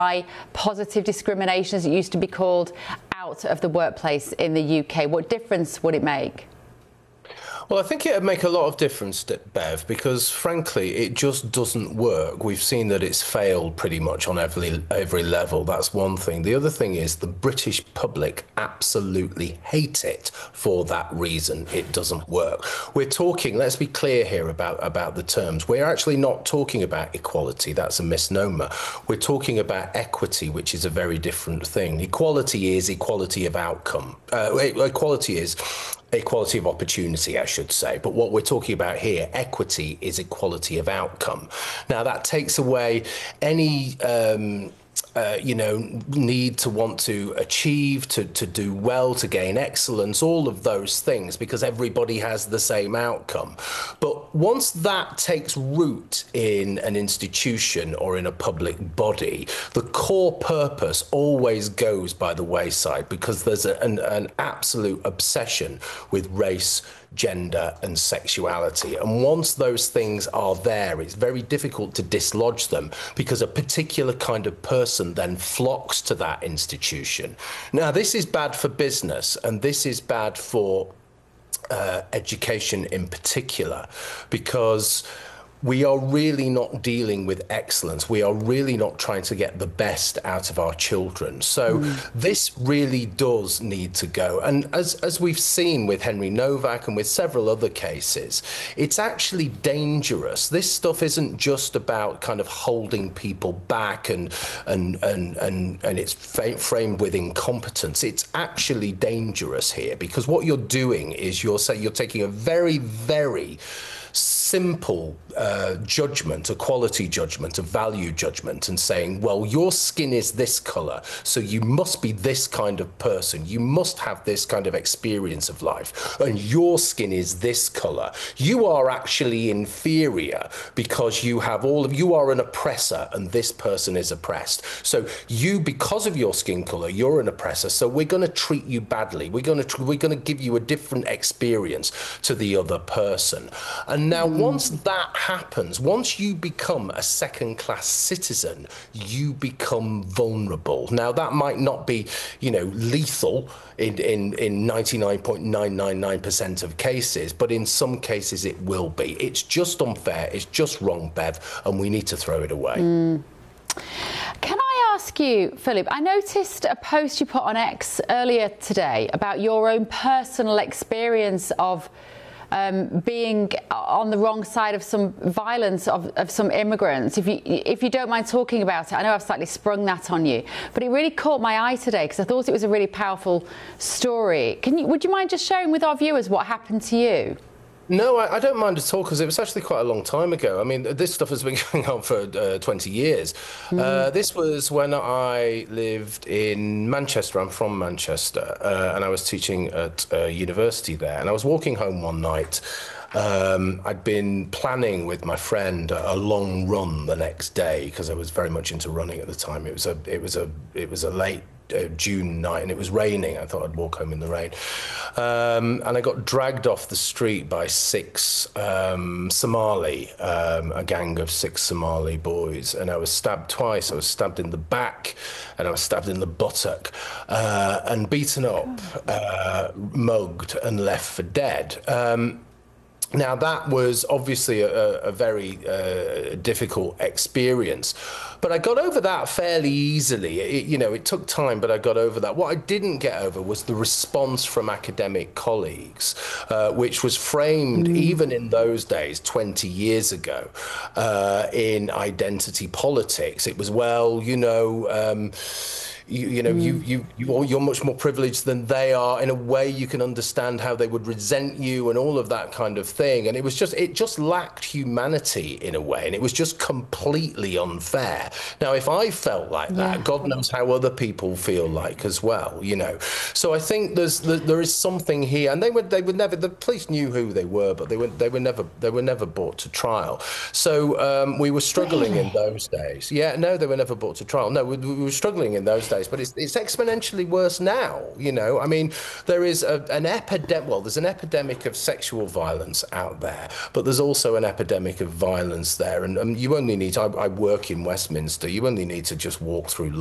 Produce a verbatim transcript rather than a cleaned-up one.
positive discrimination, as it used to be called, out of the workplace in the U K? What difference would it make? Well, I think it would make a lot of difference, Bev, because frankly, it just doesn't work. We've seen that it's failed pretty much on every every level. That's one thing. The other thing is the British public absolutely hate it for that reason. It doesn't work. We're talking, let's be clear here about, about the terms. We're actually not talking about equality. That's a misnomer. We're talking about equity, which is a very different thing. Equality is equality of outcome. Uh, equality is equality of opportunity, I should say. But what we're talking about here, equity, is equality of outcome. Now, that takes away any um, Uh, you know, need to want to achieve, to, to do well, to gain excellence, all of those things, because everybody has the same outcome. But once that takes root in an institution or in a public body, the core purpose always goes by the wayside, because there's a, an, an absolute obsession with race, gender and sexuality. And once those things are there, it's very difficult to dislodge them, because a particular kind of person then flocks to that institution. Now, this is bad for business, and this is bad for uh, education in particular, because we are really not dealing with excellence. We are really not trying to get the best out of our children. So mm. this really does need to go. And as, as we've seen with Henry Novak and with several other cases, it's actually dangerous. This stuff isn't just about kind of holding people back and, and, and, and, and it's framed with incompetence. It's actually dangerous here, because what you're doing is you're, say, you're taking a very, very simple uh, judgment, a quality judgment, a value judgment, and saying, well, your skin is this color, so you must be this kind of person. You must have this kind of experience of life, and your skin is this color. You are actually inferior because you have all of, you are an oppressor, and this person is oppressed. So you, because of your skin color, you're an oppressor, so we're going to treat you badly. We're going to, we're going to give you a different experience to the other person. And now, once that happens, once you become a second-class citizen, you become vulnerable. Now, that might not be, you know, lethal in in in ninety-nine point nine nine nine percent of cases, but in some cases it will be. It's just unfair. It's just wrong, Bev, and we need to throw it away. Mm. Can I ask you, Philip, I noticed a post you put on X earlier today about your own personal experience of Um, being on the wrong side of some violence of, of some immigrants. If you, if you don't mind talking about it, I know I've slightly sprung that on you, but it really caught my eye today because I thought it was a really powerful story. Can you, would you mind just sharing with our viewers what happened to you? No, I, I don't mind at all, because it was actually quite a long time ago. I mean, this stuff has been going on for uh, twenty years. Mm. Uh, this was when I lived in Manchester. I'm from Manchester, uh, and I was teaching at a university there. And I was walking home one night. Um, I'd been planning with my friend a, a long run the next day, because I was very much into running at the time. It was a, it was a, it was a late Uh, June night, and it was raining. I thought I'd walk home in the rain, um, and I got dragged off the street by six um, Somali, um, a gang of six Somali boys, and I was stabbed twice. I was stabbed in the back, and I was stabbed in the buttock, uh, and beaten up, uh, mugged, and left for dead. Um, Now, that was obviously a, a very uh, difficult experience, but I got over that fairly easily. It, you know, it took time, but I got over that. What I didn't get over was the response from academic colleagues, uh, which was framed mm. even in those days, twenty years ago, uh, in identity politics. It was, well, you know, um, You, you know, mm. you, you, you, you're much more privileged than they are. In a way, you can understand how they would resent you and all of that kind of thing. And it was just, it just lacked humanity in a way. And it was just completely unfair. Now, if I felt like that, yeah. God knows how other people feel like as well, you know. So I think there's, there is something here. And they would, they would never, the police knew who they were, but they were, they were never, they were never brought to trial. So um, we were struggling really? in those days. Yeah, no, they were never brought to trial. No, we, we were struggling in those days. place, but it's, it's exponentially worse now. You know, I mean, there is a, an epidemic. Well, there's an epidemic of sexual violence out there, but there's also an epidemic of violence there. And um, you only need. I, I work in Westminster. You only need to just walk through